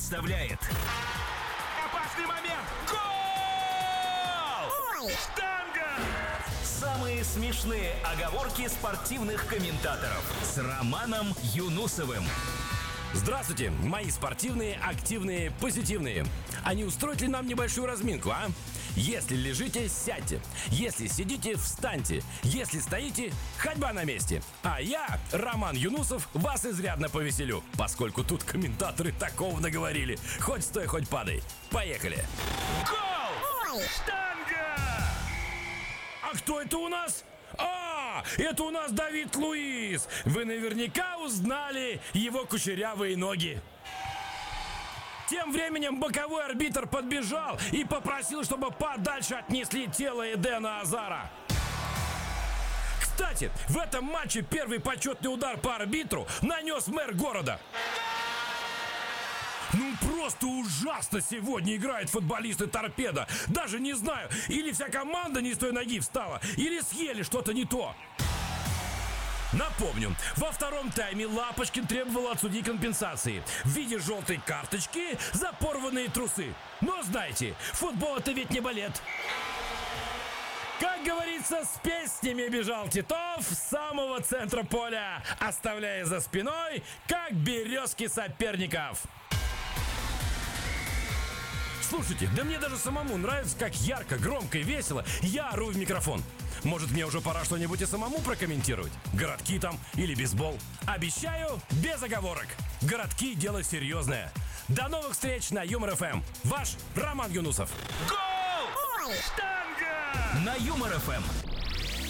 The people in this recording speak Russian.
представляет опасный момент. Гол! Штанга! Самые смешные оговорки спортивных комментаторов с Романом Юнусовым. Здравствуйте, мои спортивные, активные, позитивные. А не устроить ли нам небольшую разминку, а? Если лежите, сядьте. Если сидите, встаньте. Если стоите, ходьба на месте. А я, Роман Юнусов, вас изрядно повеселю, поскольку тут комментаторы такого наговорили. Хоть стой, хоть падай. Поехали. Гол! Штанга! А кто это у нас? Это у нас Давид Луиз. Вы наверняка узнали его кучерявые ноги. Тем временем боковой арбитр подбежал и попросил, чтобы подальше отнесли тело Эдена Азара. Кстати, в этом матче первый почетный удар по арбитру нанес мэр города. Ну просто ужасно сегодня играют футболисты «Торпедо». Даже не знаю, или вся команда не с той ноги встала, или съели что-то не то. Напомню, во втором тайме Лапочкин требовал от судьи компенсации в виде желтой карточки за порванные трусы. Но знаете, футбол это ведь не балет. Как говорится, с песнями бежал Титов с самого центра поля, оставляя за спиной, как березки соперников. Слушайте, да мне даже самому нравится, как ярко, громко и весело я ору в микрофон. Может, мне уже пора что-нибудь и самому прокомментировать? Городки там или бейсбол? Обещаю, без оговорок. Городки – дело серьезное. До новых встреч на Юмор ФМ. Ваш Роман Юнусов. Гол! Штанга! На Юмор ФМ.